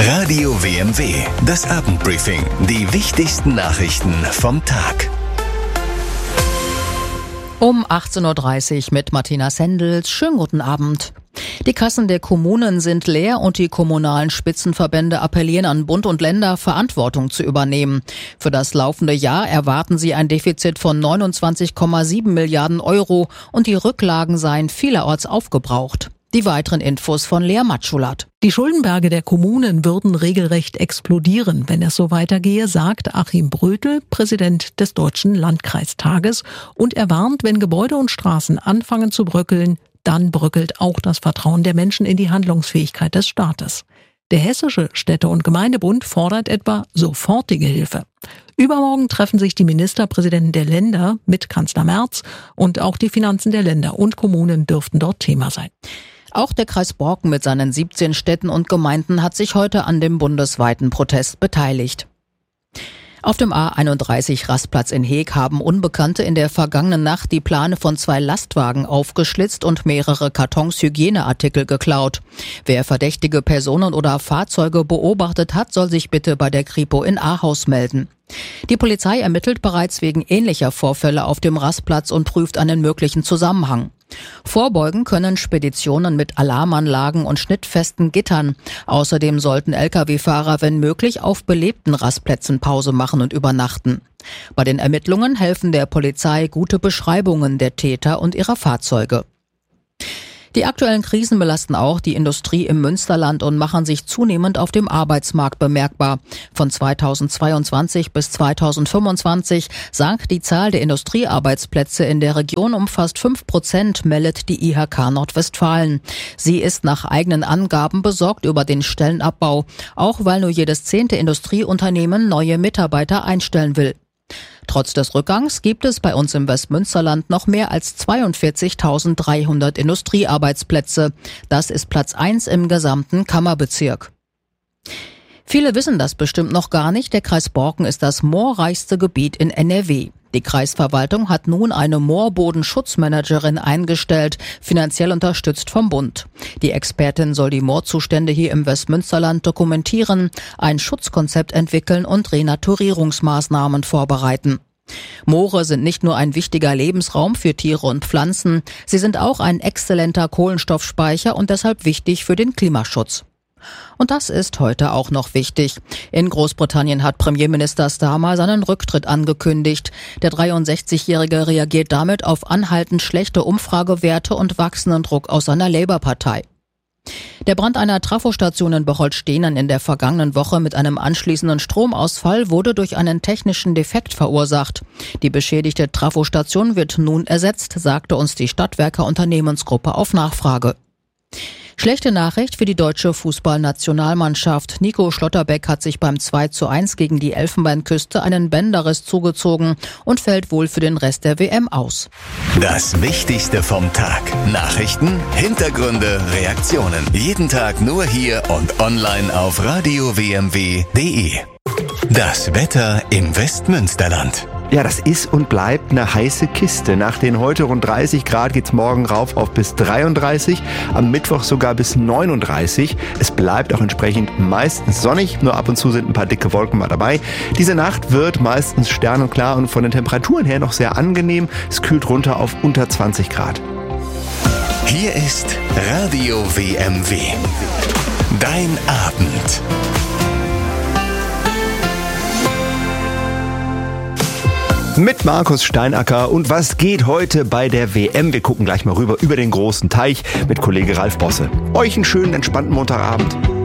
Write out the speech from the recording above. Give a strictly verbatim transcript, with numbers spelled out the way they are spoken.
Radio W M W, das Abendbriefing. Die wichtigsten Nachrichten vom Tag. Um achtzehn Uhr dreißig mit Martina Sendels. Schönen guten Abend. Die Kassen der Kommunen sind leer und die kommunalen Spitzenverbände appellieren an Bund und Länder, Verantwortung zu übernehmen. Für das laufende Jahr erwarten sie ein Defizit von neunundzwanzig Komma sieben Milliarden Euro und die Rücklagen seien vielerorts aufgebraucht. Die weiteren Infos von Lea Matschulat. Die Schuldenberge der Kommunen würden regelrecht explodieren, wenn es so weitergehe, sagt Achim Brötel, Präsident des Deutschen Landkreistages. Und er warnt, wenn Gebäude und Straßen anfangen zu bröckeln, dann bröckelt auch das Vertrauen der Menschen in die Handlungsfähigkeit des Staates. Der Hessische Städte- und Gemeindebund fordert etwa sofortige Hilfe. Übermorgen treffen sich die Ministerpräsidenten der Länder mit Kanzler Merz und auch die Finanzen der Länder und Kommunen dürften dort Thema sein. Auch der Kreis Borken mit seinen siebzehn Städten und Gemeinden hat sich heute an dem bundesweiten Protest beteiligt. Auf dem A einunddreißig Rastplatz in Heeg haben Unbekannte in der vergangenen Nacht die Plane von zwei Lastwagen aufgeschlitzt und mehrere Kartons Hygieneartikel geklaut. Wer verdächtige Personen oder Fahrzeuge beobachtet hat, soll sich bitte bei der Kripo in Ahaus melden. Die Polizei ermittelt bereits wegen ähnlicher Vorfälle auf dem Rastplatz und prüft einen möglichen Zusammenhang. Vorbeugen können Speditionen mit Alarmanlagen und schnittfesten Gittern. Außerdem sollten L K W-Fahrer, wenn möglich, auf belebten Rastplätzen Pause machen und übernachten. Bei den Ermittlungen helfen der Polizei gute Beschreibungen der Täter und ihrer Fahrzeuge. Die aktuellen Krisen belasten auch die Industrie im Münsterland und machen sich zunehmend auf dem Arbeitsmarkt bemerkbar. Von zweitausendzweiundzwanzig bis zweitausendfünfundzwanzig sank die Zahl der Industriearbeitsplätze in der Region um fast fünf Prozent, meldet die I H K Nordwestfalen. Sie ist nach eigenen Angaben besorgt über den Stellenabbau, auch weil nur jedes zehnte Industrieunternehmen neue Mitarbeiter einstellen will. Trotz des Rückgangs gibt es bei uns im Westmünsterland noch mehr als zweiundvierzigtausenddreihundert Industriearbeitsplätze. Das ist Platz eins im gesamten Kammerbezirk. Viele wissen das bestimmt noch gar nicht. Der Kreis Borken ist das moorreichste Gebiet in N R W. Die Kreisverwaltung hat nun eine Moorbodenschutzmanagerin eingestellt, finanziell unterstützt vom Bund. Die Expertin soll die Moorzustände hier im Westmünsterland dokumentieren, ein Schutzkonzept entwickeln und Renaturierungsmaßnahmen vorbereiten. Moore sind nicht nur ein wichtiger Lebensraum für Tiere und Pflanzen, sie sind auch ein exzellenter Kohlenstoffspeicher und deshalb wichtig für den Klimaschutz. Und das ist heute auch noch wichtig. In Großbritannien hat Premierminister Starmer seinen Rücktritt angekündigt. Der dreiundsechzigjährige reagiert damit auf anhaltend schlechte Umfragewerte und wachsenden Druck aus seiner Labour-Partei. Der Brand einer Trafostation in Bocholt-Stehnen in der vergangenen Woche mit einem anschließenden Stromausfall wurde durch einen technischen Defekt verursacht. Die beschädigte Trafostation wird nun ersetzt, sagte uns die Stadtwerke Unternehmensgruppe auf Nachfrage. Schlechte Nachricht für die deutsche Fußballnationalmannschaft. Nico Schlotterbeck hat sich beim zwei zu eins gegen die Elfenbeinküste einen Bänderriss zugezogen und fällt wohl für den Rest der W M aus. Das Wichtigste vom Tag. Nachrichten, Hintergründe, Reaktionen. Jeden Tag nur hier und online auf radio w m w punkt d e. Das Wetter im Westmünsterland. Ja, das ist und bleibt eine heiße Kiste. Nach den heute rund dreißig Grad geht's morgen rauf auf bis dreiunddreißig, am Mittwoch sogar bis neununddreißig. Es bleibt auch entsprechend meistens sonnig, nur ab und zu sind ein paar dicke Wolken mal dabei. Diese Nacht wird meistens sternenklar und von den Temperaturen her noch sehr angenehm. Es kühlt runter auf unter zwanzig Grad. Hier ist Radio W M W. Dein Abend. Mit Markus Steinacker. Und was geht heute bei der W M? Wir gucken gleich mal rüber über den großen Teich mit Kollege Ralf Bosse. Euch einen schönen, entspannten Montagabend.